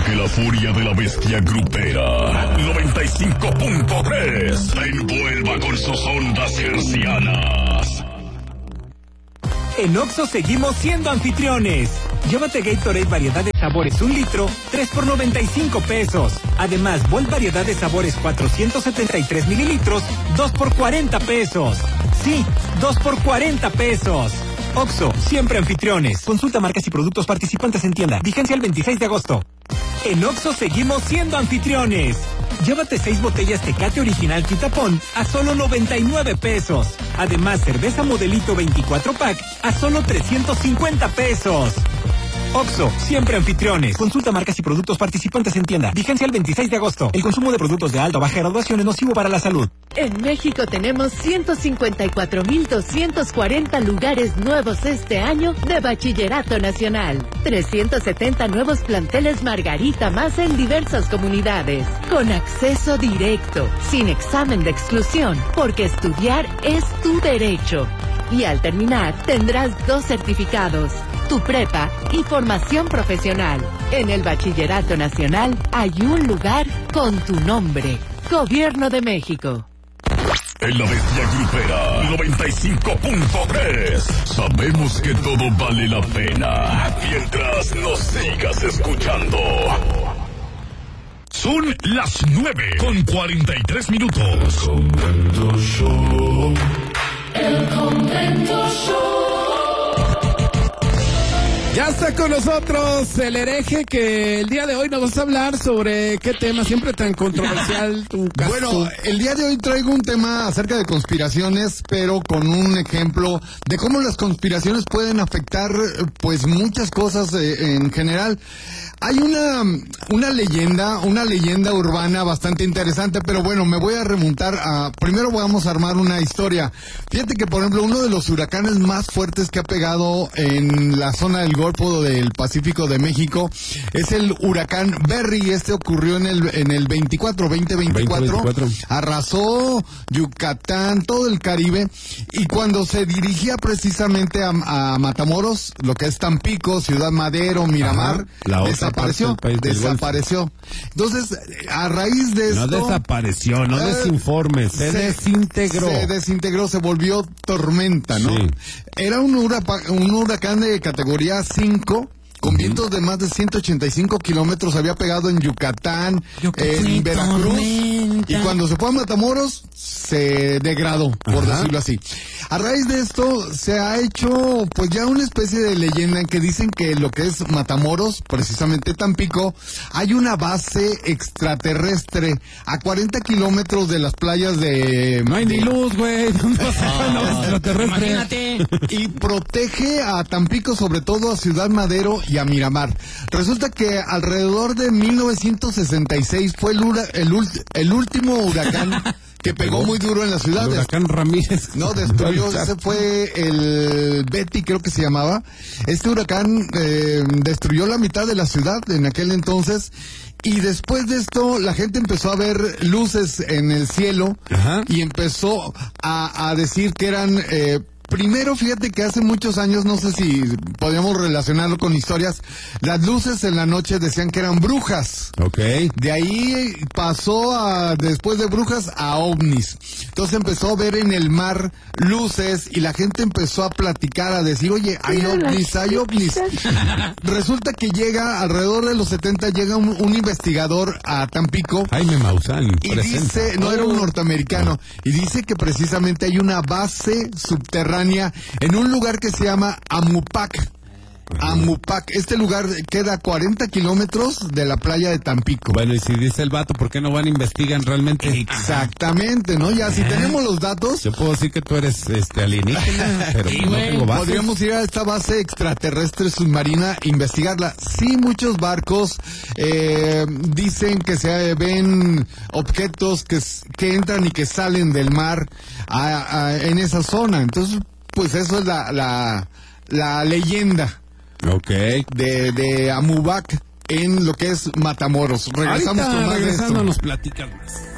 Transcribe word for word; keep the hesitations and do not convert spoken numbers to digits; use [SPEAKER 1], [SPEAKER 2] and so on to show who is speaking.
[SPEAKER 1] que la furia de la bestia grupera noventa y cinco punto tres te envuelva con sus ondas hercianas.
[SPEAKER 2] En Oxxo seguimos siendo anfitriones. Llévate Gatorade variedad de sabores un litro, tres por noventa y cinco pesos. Además, Volt variedad de sabores cuatrocientos setenta y tres mililitros, dos por cuarenta pesos. Sí, dos por cuarenta pesos. Oxxo, siempre anfitriones. Consulta marcas y productos participantes en tienda. Vigencia el veintiséis de agosto. En Oxxo seguimos siendo anfitriones. Llévate seis botellas Tecate Original Quitapón a solo noventa y nueve pesos. Además, cerveza Modelito veinticuatro pack a solo trescientos cincuenta pesos. Oxxo, siempre anfitriones. Consulta marcas y productos participantes en tienda. Vigencia el veintiséis de agosto. El consumo de productos de alta o baja graduación es nocivo para la salud.
[SPEAKER 3] En México tenemos ciento cincuenta y cuatro mil doscientos cuarenta lugares nuevos este año de Bachillerato Nacional. trescientos setenta nuevos planteles Margarita más en diversas comunidades. Con acceso directo, sin examen de exclusión, porque estudiar es tu derecho. Y al terminar tendrás dos certificados, tu prepa y formación profesional. En el Bachillerato Nacional hay un lugar con tu nombre. Gobierno de México.
[SPEAKER 1] En la bestia grupera noventa y cinco punto tres sabemos que todo vale la pena mientras nos sigas escuchando. Son las nueve con cuarenta y tres minutos. El Convento Show. El Convento Show.
[SPEAKER 4] Ya está con nosotros el hereje que el día de hoy nos vas a hablar sobre qué tema siempre tan controversial. Tu caso.
[SPEAKER 5] Bueno, el día de hoy traigo un tema acerca de conspiraciones, pero con un ejemplo de cómo las conspiraciones pueden afectar pues muchas cosas eh, en general. Hay una, una leyenda, una leyenda urbana bastante interesante, pero bueno, me voy a remontar a... Primero vamos a armar una historia. Fíjate que, por ejemplo, uno de los huracanes más fuertes que ha pegado en la zona del Golfo del Pacífico de México es el huracán Berry. Este ocurrió en el, en el veinticuatro, veinte veinticuatro. Arrasó Yucatán, todo el Caribe, y cuando se dirigía precisamente a, a Matamoros, lo que es Tampico, Ciudad Madero, Miramar... Ajá, la otra Desapareció, desapareció. Entonces, a raíz de esto...
[SPEAKER 4] No desapareció, no eh, desinformes, se, se desintegró.
[SPEAKER 5] Se desintegró, se volvió tormenta, ¿no? Sí. Era un, huracán, un huracán de categoría cinco, con uh-huh. vientos de más de ciento ochenta y cinco kilómetros, había pegado en Yucatán, en Veracruz, tormenta. Y cuando se fue a Matamoros, se degradó, por Ajá. decirlo así. A raíz de esto, se ha hecho, pues ya una especie de leyenda en que dicen que lo que es Matamoros, precisamente Tampico, hay una base extraterrestre a cuarenta kilómetros de las playas de...
[SPEAKER 4] No hay
[SPEAKER 5] de,
[SPEAKER 4] ni luz, güey.
[SPEAKER 5] Ah, extraterrestre. Imagínate. Y protege a Tampico, sobre todo a Ciudad Madero y a Miramar. Resulta que alrededor de mil novecientos sesenta y seis fue el, hura, el, el último huracán que pegó muy duro en la ciudad.
[SPEAKER 4] El huracán Ramírez.
[SPEAKER 5] No, destruyó, ese fue el Betty, creo que se llamaba. Este huracán eh, destruyó la mitad de la ciudad en aquel entonces. Y después de esto, la gente empezó a ver luces en el cielo. Ajá. Y empezó a, a decir que eran... Eh, Primero, fíjate que hace muchos años, no sé si podríamos relacionarlo con historias, las luces en la noche decían que eran brujas.
[SPEAKER 4] Ok.
[SPEAKER 5] De ahí pasó a, después de brujas, a ovnis. Entonces empezó a ver en el mar luces y la gente empezó a platicar, a decir, oye, hay ovnis, hay ovnis. Resulta que llega, alrededor de los setenta, llega un, un investigador a Tampico.
[SPEAKER 4] Jaime Maussan.
[SPEAKER 5] Y presenta. dice, no era un norteamericano, y dice que precisamente hay una base subterránea en un lugar que se llama Amupac. Amupac, este lugar queda a cuarenta kilómetros de la playa de Tampico.
[SPEAKER 4] Bueno, y si dice el vato, ¿por qué no van a investigar realmente?
[SPEAKER 5] Exactamente, ¿no? Ya si tenemos los datos...
[SPEAKER 4] Yo puedo decir que tú eres este alienígena, pero sí, no tengo bases.
[SPEAKER 5] Podríamos ir a esta base extraterrestre submarina e investigarla. Sí, muchos barcos eh, dicen que se ven objetos que, que entran y que salen del mar a, a, en esa zona. Entonces, pues eso es la, la, la leyenda.
[SPEAKER 4] Ok.
[SPEAKER 5] De, de Amubac en lo que es Matamoros. Regresamos
[SPEAKER 4] Ahorita,
[SPEAKER 5] con más
[SPEAKER 4] regresando
[SPEAKER 5] de esto.
[SPEAKER 4] nos platican más.